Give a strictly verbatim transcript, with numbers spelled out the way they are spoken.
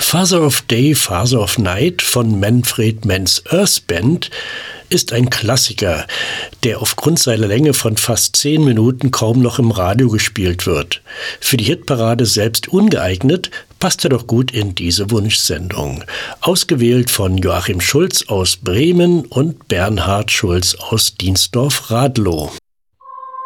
Father of Day, Father of Night von Manfred Mann's Earth Band ist ein Klassiker, der aufgrund seiner Länge von fast zehn Minuten kaum noch im Radio gespielt wird. Für die Hitparade selbst ungeeignet, passt er doch gut in diese Wunschsendung. Ausgewählt von Joachim Schulz aus Bremen und Bernhard Schulz aus Dienstdorf-Radlow.